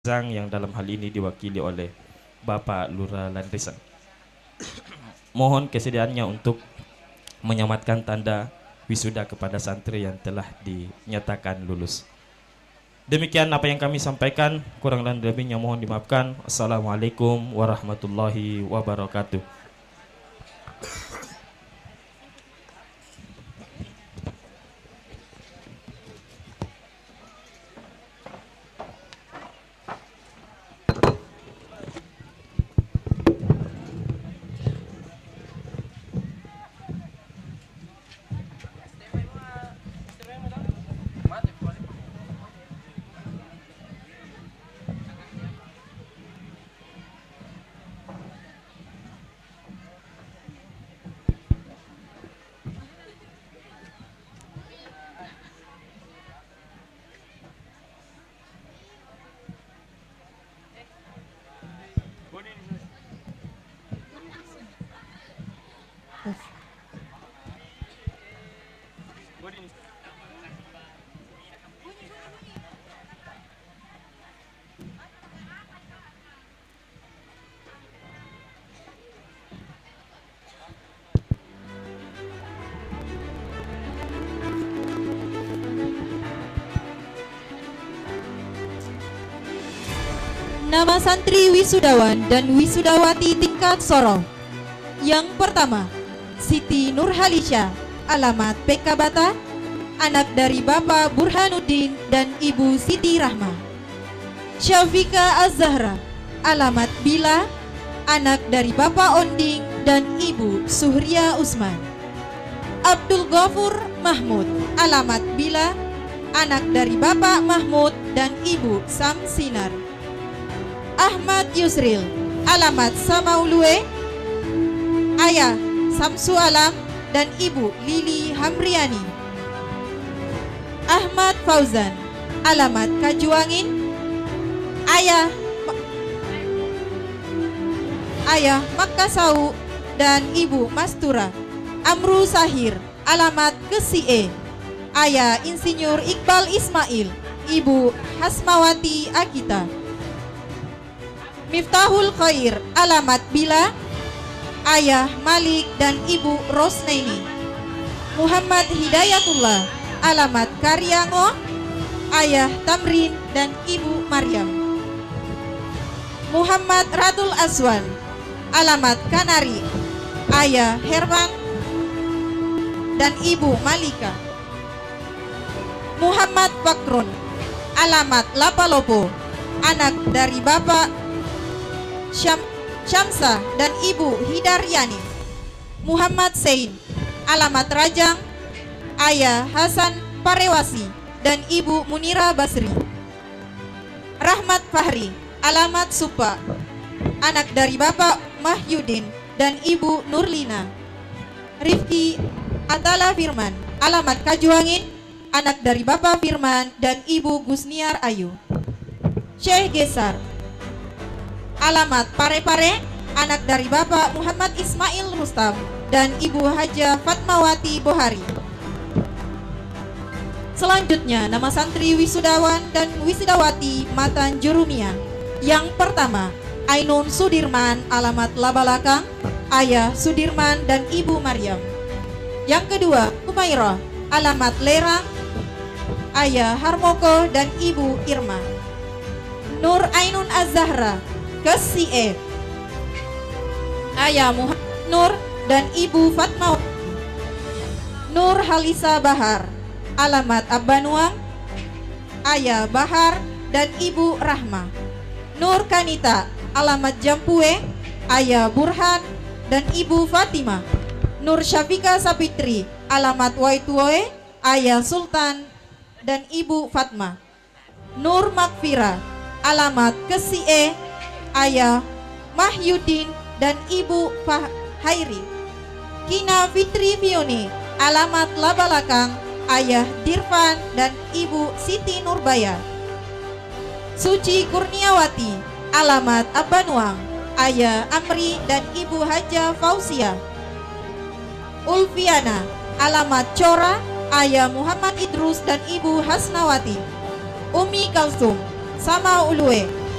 Zang yang dalam hal ini diwakili oleh Bapak Lurah Landrisan. Mohon kesediaannya untuk menyamatkan tanda wisuda kepada santri yang telah dinyatakan lulus. Demikian apa yang kami sampaikan, kurang dan lebihnya mohon dimaafkan. Assalamualaikum warahmatullahi wabarakatuh. Nama santri wisudawan dan wisudawati tingkat Sorong. Yang pertama, Siti Nurhalisya, alamat PK Bata, anak dari Bapak Burhanuddin dan Ibu Siti Rahma. Syafika Az-Zahra, alamat Bila, anak dari Bapak Onding dan Ibu Suhria Usman. Abdul Ghafur Mahmud, alamat Bila, anak dari Bapak Mahmud dan Ibu Samsinar. Ahmad Yusril, alamat Samaulue, ayah Samsu Alam dan Ibu Lili Hamriani. Ahmad Fauzan, alamat Kajuangin, ayah Makasau dan Ibu Mastura. Amru Sahir, alamat Kesie, ayah Insinyur Iqbal Ismail, Ibu Hasmawati Akita. Miftahul Khair, alamat Bila, ayah Malik dan Ibu Rosnaini. Muhammad Hidayatullah, alamat Karyango, ayah Tamrin dan Ibu Maryam. Muhammad Radul Aswan, alamat Kanari, ayah Herman dan Ibu Malika. Muhammad Fakrun, alamat Lapalopo, anak dari Bapak Syamsa dan Ibu Hidaryani. Muhammad Sein, alamat Rajang, ayah Hasan Parewasi dan Ibu Munira Basri. Rahmat Fahri, alamat Supa, anak dari Bapak Mahyudin dan Ibu Nurlina. Rifki Atala Firman, alamat Kajuangin, anak dari Bapak Firman dan Ibu Gusniar Ayu. Syekh Gesar, alamat Parepare, anak dari Bapak Muhammad Ismail Rustam dan Ibu Haja Fatmawati Bohari. Selanjutnya, nama santri wisudawan dan wisudawati Matan Jurumia. Yang pertama, Ainun Sudirman, alamat Labalakang, ayah Sudirman dan Ibu Maryam. Yang kedua, Umairah, alamat Lerang, ayah Harmoko dan Ibu Irma. Nur Ainun Az-Zahra, Kesie, ayah Muhammad Nur dan Ibu Fatmawati. Nur Halisa Bahar, alamat Abbanuang, ayah Bahar dan Ibu Rahma. Nur Kanita, alamat Jampue, ayah Burhan dan Ibu Fatimah. Nur Syafika Sapitri, alamat Waituoe, ayah Sultan dan Ibu Fatma. Nur Makfira, alamat Kesie, ayah Mahyudin dan Ibu Hairi. Kina Fitri Fioni, alamat Labalakang, ayah Dirvan dan Ibu Siti Nurbaya. Suci Kurniawati, alamat Abbanuang, ayah Amri dan Ibu Haja Fausia. Ulfiana, alamat Cora, ayah Muhammad Idrus dan Ibu Hasnawati. Umi Kalsum, Sama Ulue,